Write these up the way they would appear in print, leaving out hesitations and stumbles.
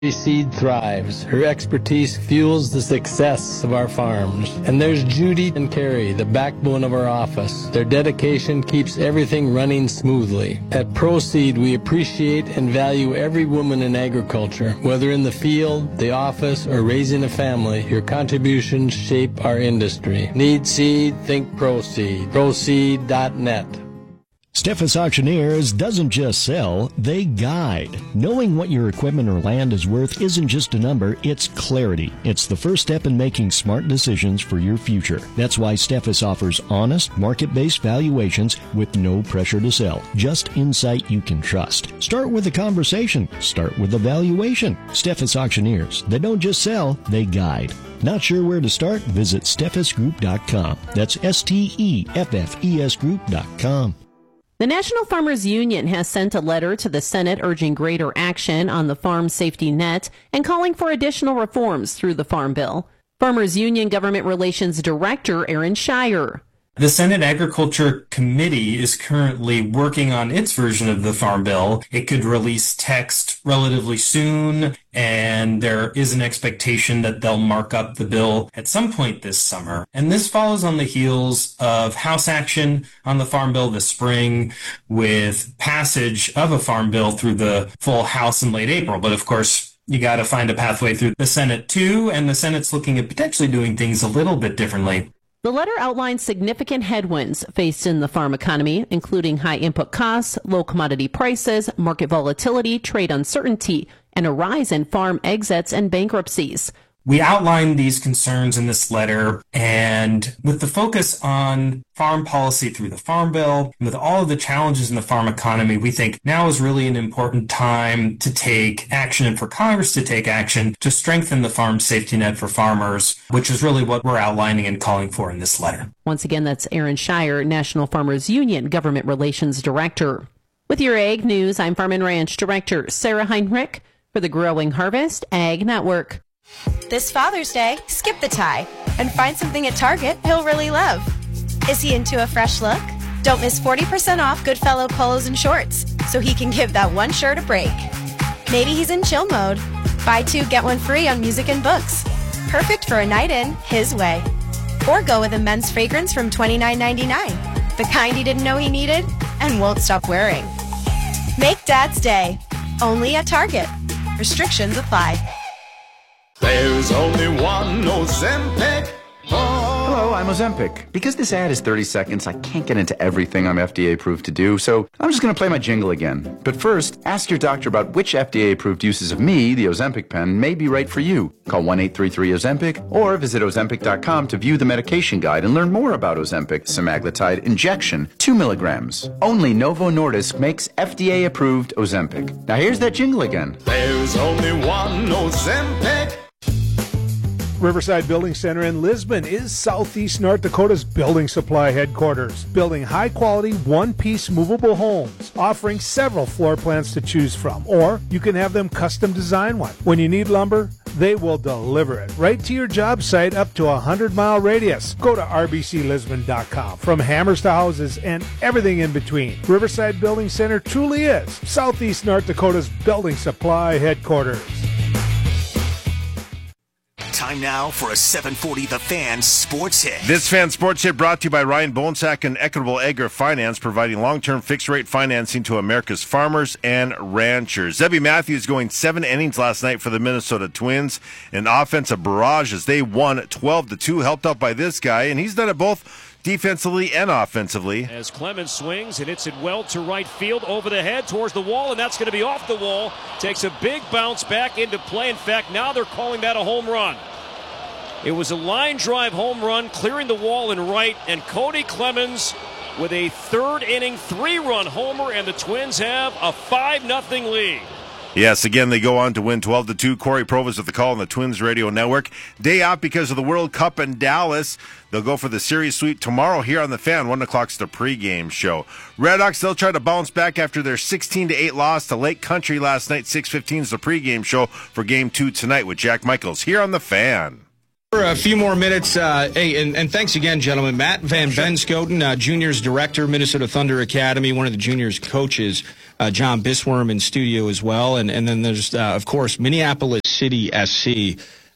Seed thrives. Her expertise fuels the success of our farms. And there's Judy and Carrie, the backbone of our office. Their dedication keeps everything running smoothly. At Proseed, we appreciate and value every woman in agriculture. Whether in the field, the office, or raising a family, your contributions shape our industry. Need seed? Think Proseed. Proseed.net. Steffes Auctioneers doesn't just sell, they guide. Knowing what your equipment or land is worth isn't just a number, it's clarity. It's the first step in making smart decisions for your future. That's why Steffes offers honest, market-based valuations with no pressure to sell. Just insight you can trust. Start with a conversation. Start with a valuation. Steffes Auctioneers. They don't just sell, they guide. Not sure where to start? Visit SteffesGroup.com. That's STEFFES Group.com. The National Farmers Union has sent a letter to the Senate urging greater action on the farm safety net and calling for additional reforms through the Farm Bill. Farmers Union Government Relations Director Aaron Shire. The Senate Agriculture Committee is currently working on its version of the Farm Bill. It could release text relatively soon, and there is an expectation that they'll mark up the bill at some point this summer. And this follows on the heels of House action on the Farm Bill this spring, with passage of a Farm Bill through the full House in late April. But of course, you got to find a pathway through the Senate too, and the Senate's looking at potentially doing things a little bit differently. The letter outlines significant headwinds faced in the farm economy, including high input costs, low commodity prices, market volatility, trade uncertainty, and a rise in farm exits and bankruptcies. We outlined these concerns in this letter, and with the focus on farm policy through the Farm Bill, and with all of the challenges in the farm economy, we think now is really an important time to take action and for Congress to take action to strengthen the farm safety net for farmers, which is really what we're outlining and calling for in this letter. Once again, that's Aaron Shire, National Farmers Union Government Relations Director. With your Ag News, I'm Farm and Ranch Director Sarah Heinrich for the Growing Harvest Ag Network. This Father's Day, skip the tie and find something at Target he'll really love. Is he into a fresh look? Don't miss 40% off Goodfellow polos and shorts so he can give that one shirt a break. Maybe he's in chill mode. Buy two, get one free on music and books. Perfect for a night in his way. Or go with a men's fragrance from $29.99, the kind he didn't know he needed and won't stop wearing. Make Dad's Day, only at Target. Restrictions apply. There's only one Ozempic. Hello, I'm Ozempic. Because this ad is 30 seconds, I can't get into everything I'm FDA approved to do, so I'm just going to play my jingle again. But first, ask your doctor about which FDA approved uses of me, the Ozempic pen, may be right for you. Call 1-833-OZEMPIC or visit Ozempic.com to view the medication guide and learn more about Ozempic semaglutide injection, 2 milligrams. Only Novo Nordisk makes FDA approved Ozempic. Now here's that jingle again. There's only one Ozempic. Riverside Building Center in Lisbon is Southeast North Dakota's building supply headquarters, building high-quality, one-piece movable homes, offering several floor plans to choose from, or you can have them custom design one. When you need lumber, they will deliver it right to your job site up to a 100-mile radius. Go to rbclisbon.com. From hammers to houses and everything in between, Riverside Building Center truly is Southeast North Dakota's building supply headquarters. Time now for a 740 The Fan Sports Hit. This Fan Sports Hit brought to you by Ryan Bonsack and Equitable Agri Finance, providing long-term fixed-rate financing to America's farmers and ranchers. Zebby Matthews going 7 innings last night for the Minnesota Twins. An offensive barrage as they won 12-2, helped out by this guy, and he's done it both defensively and offensively. As Clemens swings and hits it well to right field, over the head towards the wall, and that's going to be off the wall. Takes a big bounce back into play. In fact, now they're calling that a home run. It was a line drive home run, clearing the wall in right, and Cody Clemens with a third inning 3-run homer, and the Twins have a 5-0 lead. Yes, again, they go on to win 12-2. Corey Provas with the call on the Twins Radio Network. Day off because of the World Cup in Dallas. They'll go for the series sweep tomorrow here on the Fan. 1 o'clock's the pregame show. Redhawks, they'll try to bounce back after their 16-8 loss to Lake Country last night. 6:15 is the pregame show for Game 2 tonight with Jack Michaels here on the Fan. For a few more minutes, hey, and thanks again, gentlemen. Matt Van Benschoten, juniors director, Minnesota Thunder Academy, one of the juniors coaches. John Bisworm in studio as well. And then there's, of course, Minneapolis City SC,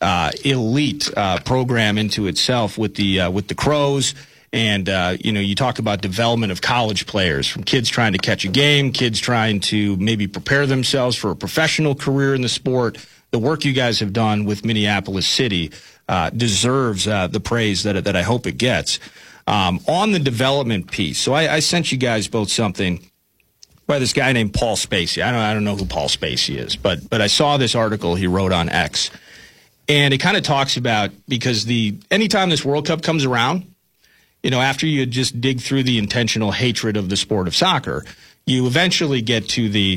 elite program into itself with the Crows. And, you talk about development of college players, from kids trying to catch a game, kids trying to maybe prepare themselves for a professional career in the sport. The work you guys have done with Minneapolis City deserves the praise that I hope it gets. On the development piece, so I sent you guys both something by this guy named Paul Spacey. I don't know who Paul Spacey is, but I saw this article he wrote on X. And it kind of talks about, because anytime this World Cup comes around, after you just dig through the intentional hatred of the sport of soccer, you eventually get to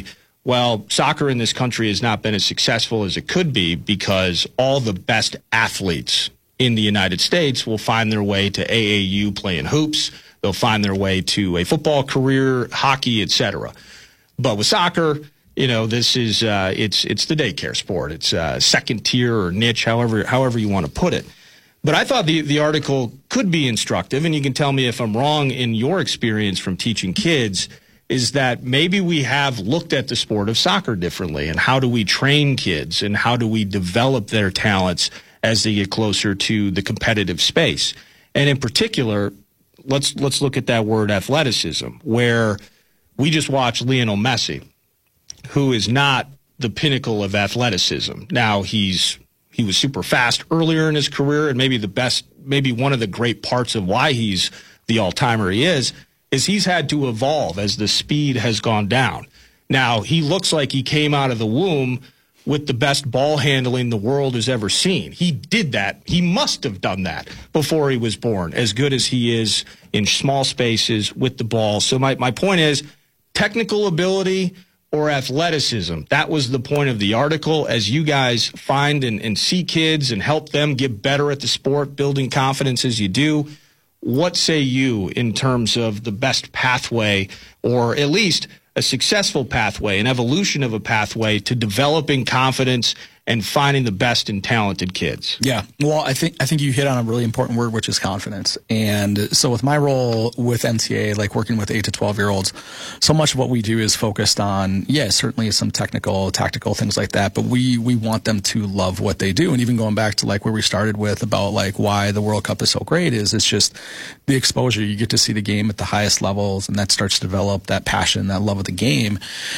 soccer in this country has not been as successful as it could be because all the best athletes in the United States will find their way to AAU playing hoops. They'll find their way to a football career, hockey, etc. But with soccer, this is it's the daycare sport. It's second tier or niche, however you want to put it. But I thought the article could be instructive, and you can tell me if I'm wrong in your experience from teaching kids, is that maybe we have looked at the sport of soccer differently, and how do we train kids, and how do we develop their talents as they get closer to the competitive space. And in particular, let's look at that word athleticism, where we just watched Lionel Messi, who is not the pinnacle of athleticism. Now, he was super fast earlier in his career, and maybe one of the great parts of why he's the all-timer he is he's had to evolve as the speed has gone down. Now, he looks like he came out of the womb with the best ball handling the world has ever seen. He did that. He must have done that before he was born, as good as he is in small spaces with the ball. So my point is, technical ability or athleticism, that was the point of the article. As you guys find and see kids and help them get better at the sport, building confidence as you do, what say you in terms of the best pathway, or at least a successful pathway, an evolution of a pathway to developing confidence and finding the best and talented kids? Yeah. Well, I think you hit on a really important word, which is confidence. And so with my role with NCA, like working with 8 to 12-year-olds, so much of what we do is focused on, certainly some technical, tactical things like that, but we want them to love what they do. And even going back to like where we started with about like why the World Cup is so great is it's just the exposure. You get to see the game at the highest levels, and that starts to develop that passion, that love of the game.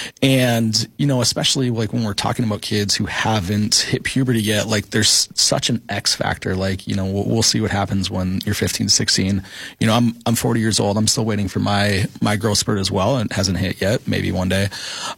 And, especially like when we're talking about kids who haven't hit puberty yet, like there's such an X factor. Like, we'll see what happens when you're 15, 16. I'm 40 years old. I'm still waiting for my growth spurt as well, and it hasn't hit yet. Maybe one day.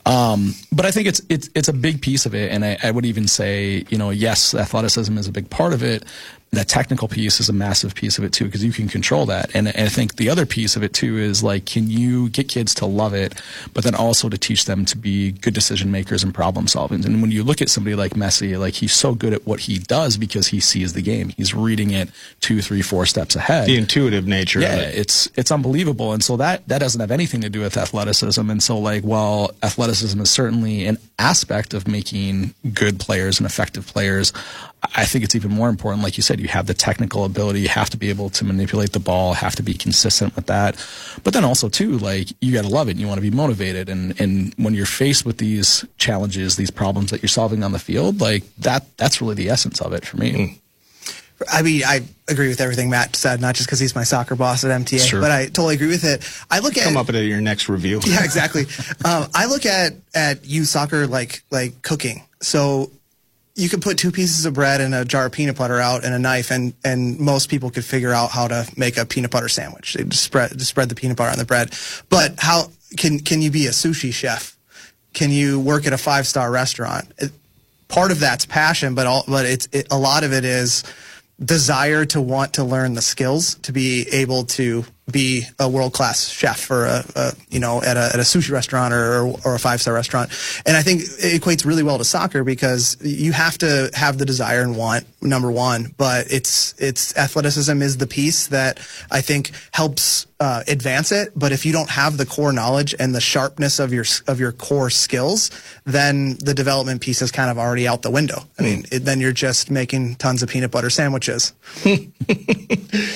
But I think it's a big piece of it. And I would even say, yes, athleticism is a big part of it. That technical piece is a massive piece of it too, because you can control that. And I think the other piece of it too is like, can you get kids to love it, but then also to teach them to be good decision makers and problem solving. And when you look at somebody like Messi, like he's so good at what he does because he sees the game. He's reading it 2, 3, 4 steps ahead. The intuitive nature of it. It's unbelievable. And so that doesn't have anything to do with athleticism. And so like, while athleticism is certainly an aspect of making good players and effective players, I think it's even more important. Like you said, you have the technical ability, you have to be able to manipulate the ball, have to be consistent with that. But then also too, like you got to love it and you want to be motivated. And when you're faced with these challenges, these problems that you're solving on the field, like that's really the essence of it for me. I mean, I agree with everything Matt said, not just because he's my soccer boss at MTA, but I totally agree with it. I look at come up at your next review. Yeah, exactly. I look at youth soccer like cooking. So you could put 2 pieces of bread and a jar of peanut butter out and a knife, and most people could figure out how to make a peanut butter sandwich. They just spread the peanut butter on the bread. But how can you be a sushi chef? Can you work at a 5-star restaurant? Part of that's passion, but a lot of it is desire to want to learn the skills to be able to be a world-class chef or at a sushi restaurant or a 5-star restaurant. And I think it equates really well to soccer because you have to have the desire and want, number one, but it's athleticism is the piece that I think helps advance it. But if you don't have the core knowledge and the sharpness of your core skills, then the development piece is kind of already out the window. I mean, then you're just making tons of peanut butter sandwiches.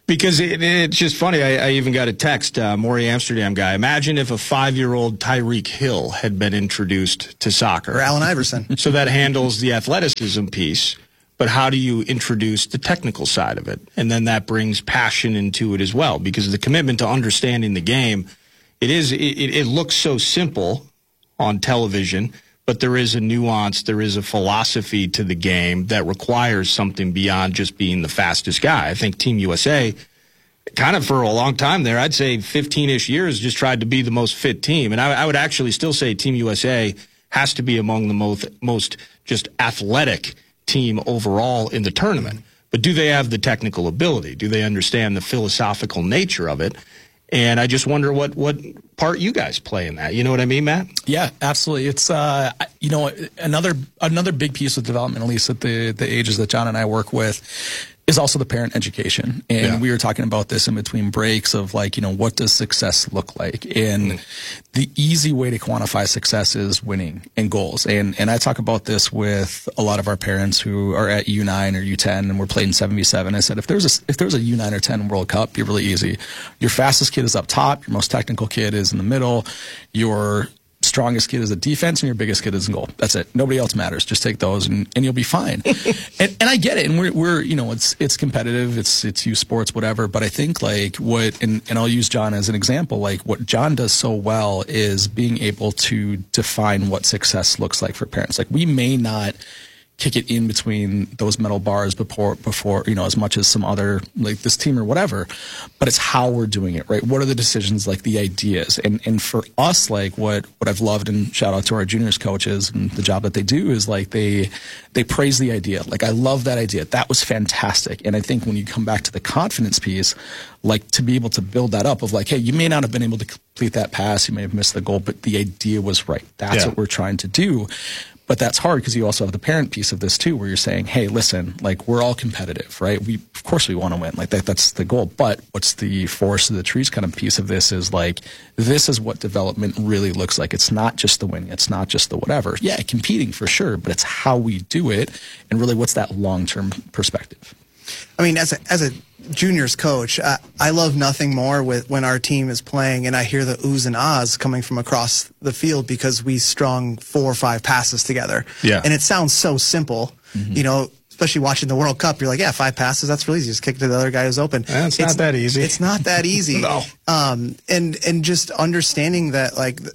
Because it's just funny. I even got a text, Maury Amsterdam guy. Imagine if a 5-year-old Tyreek Hill had been introduced to soccer. Or Allen Iverson. So that handles the athleticism piece. But how do you introduce the technical side of it? And then that brings passion into it as well. Because the commitment to understanding the game, it looks so simple on television, but there is a nuance, there is a philosophy to the game that requires something beyond just being the fastest guy. I think Team USA, kind of for a long time there, I'd say 15-ish years, just tried to be the most fit team. And I would actually still say Team USA has to be among the most just athletic team overall in the tournament. But do they have the technical ability? Do they understand the philosophical nature of it? And I just wonder what part you guys play in that. You know what I mean, Matt? Yeah, absolutely. It's another big piece of development, at least at the ages that John and I work with, is also the parent education. And we were talking about this in between breaks of what does success look like? And the easy way to quantify success is winning and goals. And I talk about this with a lot of our parents who are at U9 or U10 and we're playing 7v7. I said, if there's a U9 or 10 World Cup, you're really easy. Your fastest kid is up top. Your most technical kid is in the middle. Your strongest kid is a defense and your biggest kid is in goal. That's it. Nobody else matters. Just take those and you'll be fine. and I get it. And we're it's competitive. It's youth sports, whatever. But I think and I'll use John as an example, what John does so well is being able to define what success looks like for parents. We may not kick it in between those metal bars before as much as some other this team or whatever, but it's how we're doing it, right? What are the decisions, the ideas, and for us, what I've loved, and shout out to our juniors coaches and the job that they do is they praise the idea. I love that idea. That was fantastic. And I think when you come back to the confidence piece, to be able to build that up of hey, you may not have been able to complete that pass, you may have missed the goal, but the idea was right. That's what we're trying to do. But that's hard because you also have the parent piece of this too, where you're saying, hey, listen, we're all competitive, right? Of course we want to win. That's the goal. But what's the forest of the trees kind of piece of this is this is what development really looks like. It's not just the winning. It's not just the whatever. Yeah, competing for sure, but it's how we do it. And really what's that long-term perspective? I mean, as a juniors coach, I love nothing more when our team is playing and I hear the oohs and ahs coming from across the field because we strung 4 or 5 passes together. Yeah. And it sounds so simple, especially watching the World Cup. You're 5 passes, that's really easy. Just kick to the other guy who's open. It's not that easy. It's not that easy. No. And just understanding that,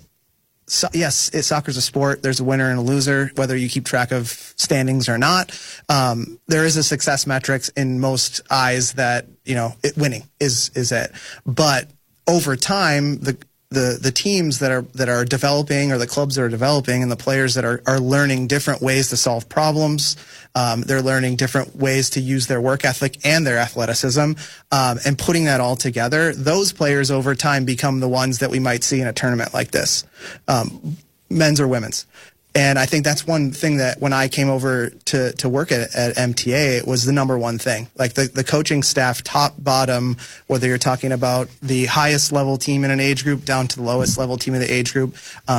yes, soccer's a sport. There's a winner and a loser, whether you keep track of standings or not. There is a success metrics in most eyes that, winning is it. But over time, the teams that are developing, or the clubs that are developing, and the players that are learning different ways to solve problems. They're learning different ways to use their work ethic and their athleticism, and putting that all together. Those players over time become the ones that we might see in a tournament like this, men's or women's. And I think that's one thing that when I came over to work at MTA, it was the number one thing. The coaching staff, top, bottom, whether you're talking about the highest level team in an age group down to the lowest level team in the age group,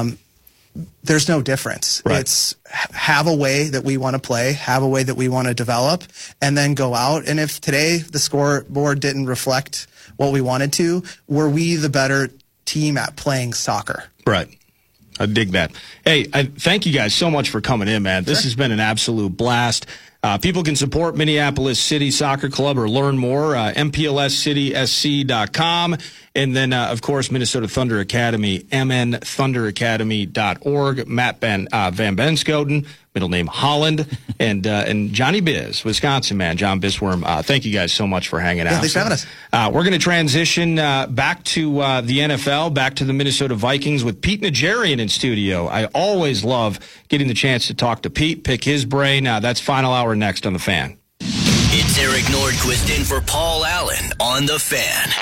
there's no difference. Right. It's have a way that we want to play, have a way that we want to develop, and then go out. And if today the scoreboard didn't reflect what we wanted to, were we the better team at playing soccer? Right. I dig that. Hey, thank you guys so much for coming in, man. This has been an absolute blast. People can support Minneapolis City Soccer Club or learn more, mplscitysc.com. And then, of course, Minnesota Thunder Academy, mnthunderacademy.org. Matt Van Benschoten, middle name Holland, and Johnny Biz, Wisconsin man, John Bisworm. Thank you guys so much for hanging out. Thanks for having us. We're going to transition back to the NFL, back to the Minnesota Vikings with Pete Najarian in studio. I always love getting the chance to talk to Pete, pick his brain. That's Final Hour next on The Fan. It's Eric Nordquist in for Paul Allen on The Fan.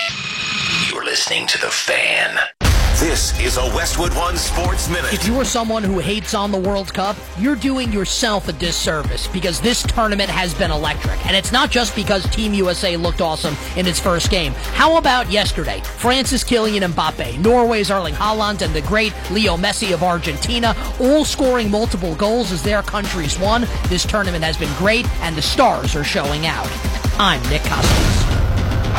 You're listening to The Fan. This is a Westwood One Sports Minute. If you are someone who hates on the World Cup, you're doing yourself a disservice because this tournament has been electric. And it's not just because Team USA looked awesome in its first game. How about yesterday? France's Kylian Mbappe, Norway's Erling Haaland, and the great Leo Messi of Argentina, all scoring multiple goals as their countries won. This tournament has been great, and the stars are showing out. I'm Nick Cousins.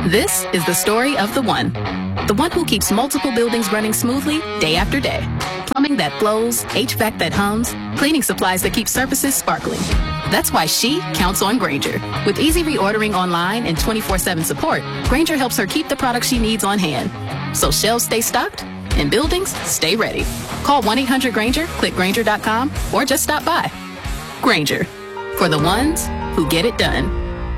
This is the story of the one who keeps multiple buildings running smoothly day after day. Plumbing that flows, HVAC that hums, cleaning supplies that keep surfaces sparkling. That's why she counts on Grainger. With easy reordering online and 24/7 support, Grainger helps her keep the products she needs on hand. So shelves stay stocked and buildings stay ready. Call 1-800-GRAINGER, click Grainger.com, or just stop by. Grainger, for the ones who get it done.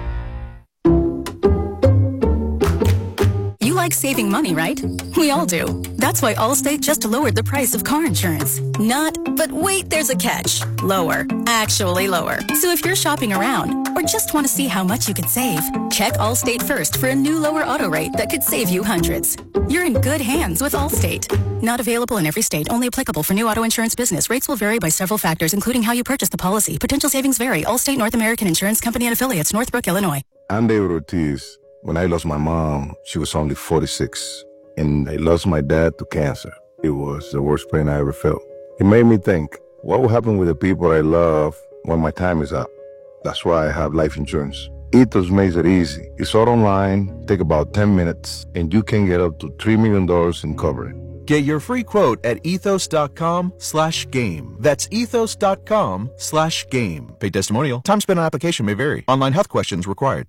You like saving money, right? We all do. That's why Allstate just lowered the price of car insurance. Not, but wait, there's a catch. Lower. Actually lower. So if you're shopping around or just want to see how much you could save, check Allstate first for a new lower auto rate that could save you hundreds. You're in good hands with Allstate. Not available in every state. Only applicable for new auto insurance business. Rates will vary by several factors, including how you purchase the policy. Potential savings vary. Allstate North American Insurance Company and Affiliates, Northbrook, Illinois. I'm David Ortiz. When I lost my mom, she was only 46, and I lost my dad to cancer. It was the worst pain I ever felt. It made me think, what will happen with the people I love when my time is up? That's why I have life insurance. Ethos makes it easy. It's all online, take about 10 minutes, and you can get up to $3 million in coverage. Get your free quote at ethos.com/game. That's ethos.com/game. Paid testimonial. Time spent on application may vary. Online health questions required.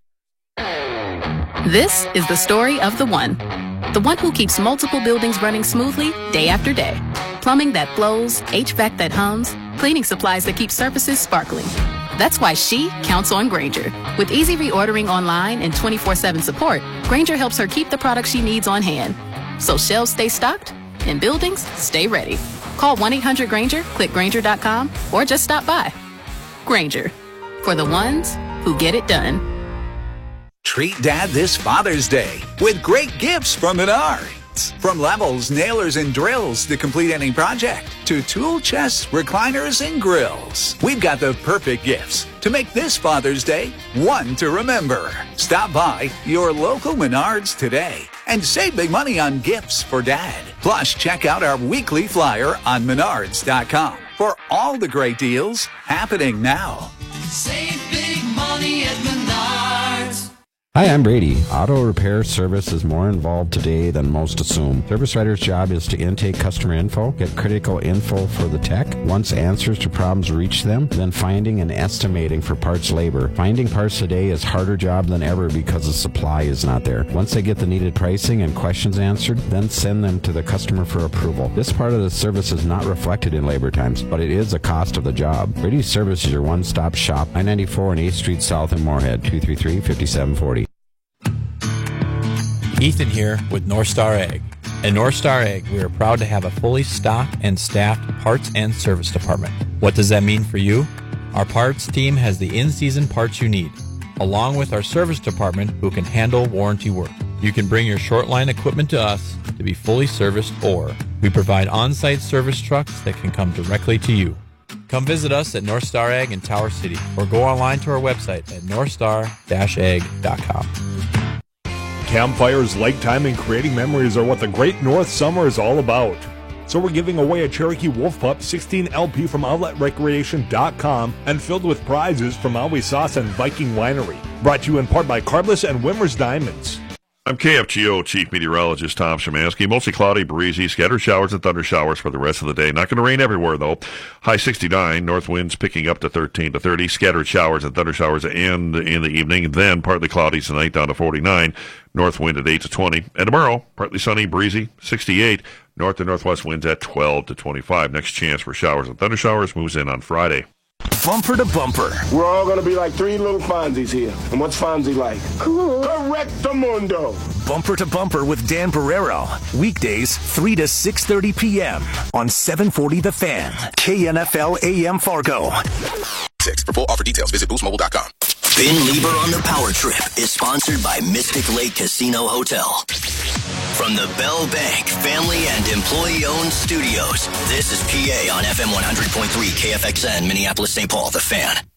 This is the story of the one who keeps multiple buildings running smoothly day after day. Plumbing that flows, HVAC that hums, cleaning supplies that keep surfaces sparkling. That's why she counts on Grainger. With easy reordering online and 24/7 support, Grainger helps her keep the products she needs on hand. So shelves stay stocked and buildings stay ready. Call 1-800-GRAINGER, click Grainger.com, or just stop by. Grainger, for the ones who get it done. Treat Dad this Father's Day with great gifts from Menards. From levels, nailers, and drills to complete any project, to tool chests, recliners, and grills. We've got the perfect gifts to make this Father's Day one to remember. Stop by your local Menards today and save big money on gifts for Dad. Plus, check out our weekly flyer on Menards.com for all the great deals happening now. Save big money at Menards. Hi, I'm Brady. Auto repair service is more involved today than most assume. Service writer's job is to intake customer info, get critical info for the tech, once answers to problems reach them, then finding and estimating for parts labor. Finding parts today is harder job than ever because the supply is not there. Once they get the needed pricing and questions answered, then send them to the customer for approval. This part of the service is not reflected in labor times, but it is a cost of the job. Brady's Service is your one-stop shop, I-94 and 8th Street South in Moorhead, 233-5740. Ethan here with North Star Ag. At North Star Ag, we are proud to have a fully stocked and staffed parts and service department. What does that mean for you? Our parts team has the in-season parts you need, along with our service department who can handle warranty work. You can bring your short line equipment to us to be fully serviced, or we provide on-site service trucks that can come directly to you. Come visit us at North Star Ag in Tower City, or go online to our website at northstar-ag.com. Campfires, lake time, and creating memories are what the Great North Summer is all about. So we're giving away a Cherokee Wolf Pup 16 LP from OutletRecreation.com and filled with prizes from Maui Sauce and Viking Winery. Brought to you in part by Carbless and Wimmer's Diamonds. I'm KFGO Chief Meteorologist Tom Szymanski. Mostly cloudy, breezy, scattered showers and thunder showers for the rest of the day. Not going to rain everywhere, though. High 69, north winds picking up to 13 to 30. Scattered showers and thunder showers end in the evening. Then partly cloudy tonight down to 49. North wind at 8 to 20. And tomorrow, partly sunny, breezy, 68. North and northwest winds at 12 to 25. Next chance for showers and thunder showers moves in on Friday. Bumper to bumper. We're all going to be like three little Fonzies here. And what's Fonzie like? Cool. Correctamundo. Bumper to bumper with Dan Barrero. Weekdays, 3 to 6:30 p.m. on 740 The Fan. KNFL AM Fargo. For full offer details, visit boostmobile.com. Ben Lieber on the Power Trip is sponsored by Mystic Lake Casino Hotel. From the Bell Bank family and employee-owned studios, this is PA on FM 100.3 KFXN, Minneapolis, St. Paul, The Fan.